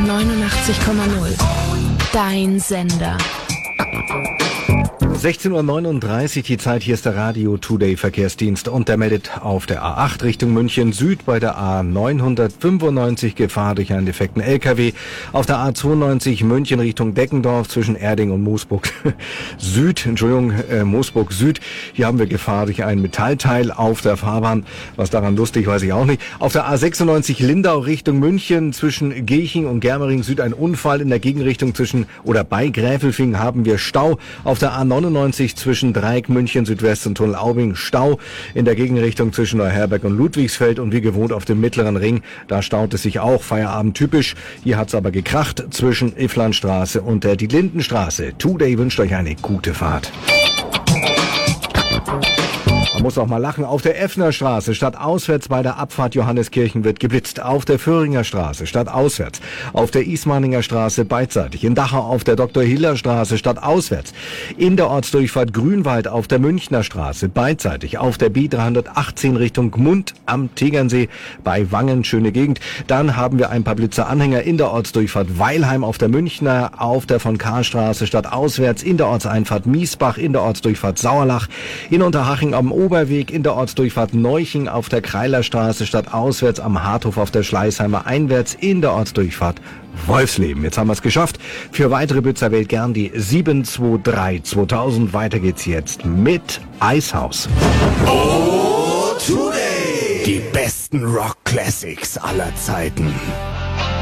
89,0. Dein Sender. 16:39 Uhr die Zeit, hier ist der Radio Today Verkehrsdienst und der meldet auf der A8 Richtung München Süd bei der A995 Gefahr durch einen defekten LKW. Auf der A92 München Richtung Deckendorf zwischen Erding und Moosburg Süd, Moosburg Süd. Hier haben wir Gefahr durch ein Metallteil auf der Fahrbahn. Was daran lustig, weiß ich auch nicht. Auf der A96 Lindau Richtung München zwischen Gehching und Germering Süd ein Unfall. In der Gegenrichtung bei Gräfelfing haben wir Stau. Auf der A99 zwischen Dreieck München Südwest und Tunnel Aubing Stau. In der Gegenrichtung zwischen Neuherberg und Ludwigsfeld und wie gewohnt auf dem Mittleren Ring, da staut es sich auch, Feierabend typisch. Hier hat's aber gekracht zwischen Ifflandstraße und der Die-Linden-Straße. Today wünscht euch eine gute Fahrt. Man muss auch mal lachen. Auf der Effnerstraße stadtauswärts bei der Abfahrt Johanneskirchen wird geblitzt. Auf der Föhringer Straße stadtauswärts. Auf der Ismaninger Straße beidseitig. In Dachau auf der Dr.-Hiller-Straße stadtauswärts. In der Ortsdurchfahrt Grünwald auf der Münchner Straße beidseitig. Auf der B318 Richtung Gmund am Tegernsee bei Wangen, schöne Gegend. Dann haben wir ein paar Blitzeranhänger in der Ortsdurchfahrt Weilheim auf der Münchner, auf der von Karlstraße stadtauswärts, in der Ortseinfahrt Miesbach, in der Ortsdurchfahrt Sauerlach, in Unterhaching am Oberweg, in der Ortsdurchfahrt Neuching auf der Kreilerstraße stadtauswärts, am Harthof auf der Schleißheimer einwärts, in der Ortsdurchfahrt Wolfsleben. Jetzt haben wir es geschafft. Für weitere Blitzer wählt gern die 723 2000. Weiter geht's jetzt mit Eishaus. Oh, Today! Die besten Rock-Classics aller Zeiten.